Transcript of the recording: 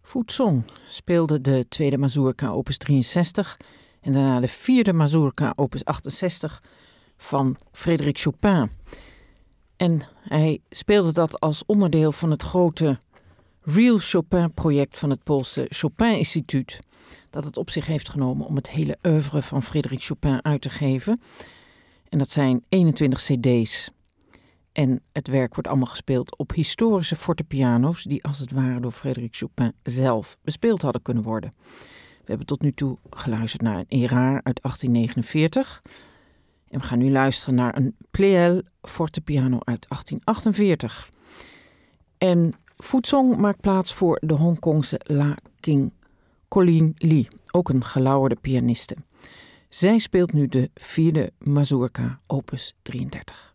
Fu Zong speelde de tweede mazurka opus 63 en daarna de vierde mazurka opus 68 van Frédéric Chopin. En hij speelde dat als onderdeel van het grote Real Chopin-project van het Poolse Chopin-instituut, dat het op zich heeft genomen om het hele oeuvre van Frédéric Chopin uit te geven. En dat zijn 21 cd's. En het werk wordt allemaal gespeeld op historische fortepiano's die als het ware door Frédéric Chopin zelf bespeeld hadden kunnen worden. We hebben tot nu toe geluisterd naar een Erard uit 1849. En we gaan nu luisteren naar een Pleyel fortepiano uit 1848. En Fu Zong maakt plaats voor de Hongkongse La King Colleen Lee, ook een gelauwerde pianiste. Zij speelt nu de vierde mazurka opus 33.